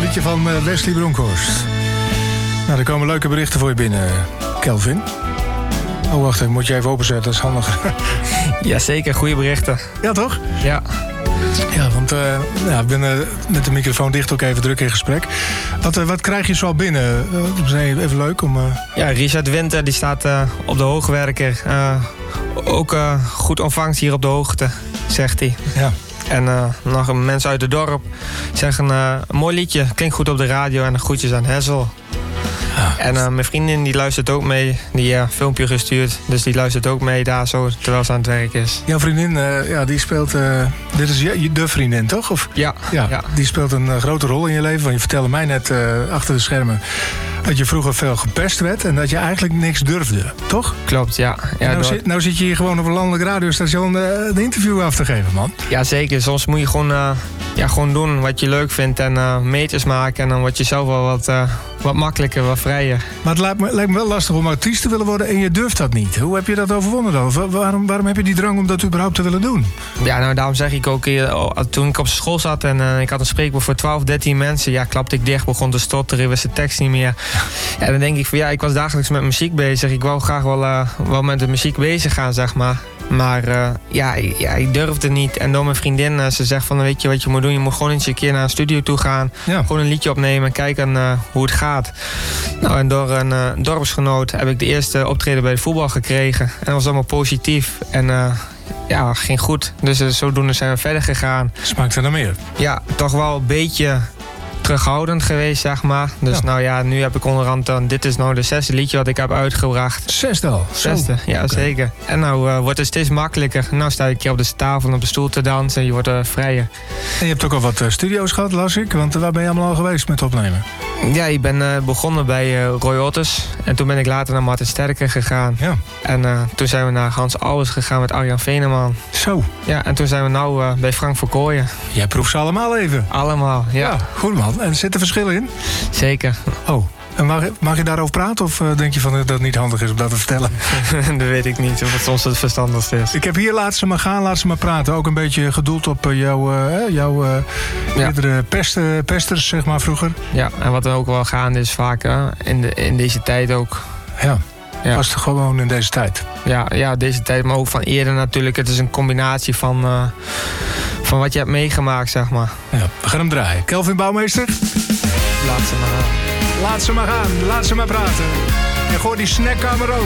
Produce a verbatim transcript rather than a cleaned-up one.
liedje van uh, Wesley Bronkhorst. Nou, er komen leuke berichten voor je binnen, Kelvin. Oh, wacht even, moet je even openzetten, dat is handiger. Jazeker, goede berichten. Ja, toch? Ja. Ja, want uh, ja, ik ben uh, met de microfoon dicht ook even druk in gesprek. Wat, uh, wat krijg je zo binnen? Uh, dat is even leuk om... Uh... Ja, Richard Winter die staat uh, op de hoogwerker. Uh, ook uh, goed ontvangst hier op de hoogte, zegt hij. Ja. En uh, nog mensen uit het dorp zeggen uh, een mooi liedje, klinkt goed op de radio en groetjes aan Hessel. Ja. En uh, mijn vriendin die luistert ook mee, die uh, filmpje gestuurd. Dus die luistert ook mee daar zo, terwijl ze aan het werk is. Jouw vriendin, uh, ja, die speelt... Uh, dit is je, de vriendin, toch? Of? Ja. ja. Ja. Die speelt een uh, grote rol in je leven. Want je vertelde mij net uh, achter de schermen... dat je vroeger veel gepest werd en dat je eigenlijk niks durfde, toch? Klopt, ja. ja nou, door... zit, nou zit je hier gewoon op een landelijk radiostation uh, een interview af te geven, man. Ja, zeker. Soms moet je gewoon, uh, ja, gewoon doen wat je leuk vindt en uh, meters maken. En dan word je zelf wel wat, uh, wat makkelijker, wat vrijer. Maar het lijkt me, lijkt me wel lastig om artiest te willen worden en je durft dat niet. Hoe heb je dat overwonnen dan? Waarom, waarom heb je die drang om dat überhaupt te willen doen? Ja, nou daarom zeg ik ook, uh, toen ik op school zat en uh, ik had een spreekwoord voor twaalf, dertien mensen. Ja, klapte ik dicht, begon te stotteren, wist de tekst niet meer. Ja, dan denk ik van ja, ik was dagelijks met muziek bezig. Ik wou graag wel, uh, wel met de muziek bezig gaan, zeg maar. Maar uh, ja, ja, ik durfde niet. En door mijn vriendin, uh, ze zegt van weet je wat je moet doen? Je moet gewoon eens een keer naar een studio toe gaan. Ja. Gewoon een liedje opnemen en kijken uh, hoe het gaat. Nou, en door een uh, dorpsgenoot heb ik de eerste optreden bij de voetbal gekregen. En dat was allemaal positief. En uh, ja, ging goed. Dus uh, zodoende zijn we verder gegaan. Smaakt er dan meer? Ja, toch wel een beetje... terughoudend geweest, zeg maar. Dus ja. nou ja, nu heb ik onderhand dan... Dit is nou de zesde liedje wat ik heb uitgebracht. Zesde al? Zesde, ja, okay. Zeker. En nou uh, wordt het steeds makkelijker. Nou sta ik hier op de tafel en op de stoel te dansen. Je wordt uh, vrijer. En je hebt ook al wat uh, studio's gehad, las ik. Want uh, waar ben je allemaal al geweest met opnemen? Ja, ik ben uh, begonnen bij uh, Roy Otters. En toen ben ik later naar Martin Sterker gegaan. Ja. En uh, toen zijn we naar Hans Ouwers gegaan met Arjan Veneman. Zo. Ja, en toen zijn we nou uh, bij Frank Verkooyen. Jij proeft ze allemaal even? Allemaal, ja. ja. Goed man. En zit er verschil in? Zeker. Oh, en mag, mag je daarover praten of uh, denk je van dat het niet handig is om dat te vertellen? Dat weet ik niet, of het soms het verstandigste is. Ik heb hier Laat ze maar gaan, laat ze maar praten. Ook een beetje gedoeld op uh, jouw uh, jou, uh, ja. eerdere pest, uh, pesters, zeg maar, vroeger. Ja, en wat er ook wel gaande is vaak uh, in, de, in deze tijd ook. Ja. Ja. Was het gewoon in deze tijd? Ja, ja, deze tijd, maar ook van eerder natuurlijk. Het is een combinatie van, uh, van wat je hebt meegemaakt, zeg maar. Ja, we gaan hem draaien. Kelvin Bouwmeester? Laat ze maar gaan. Laat ze maar gaan, laat ze maar praten. En gooi die snackkamer ook.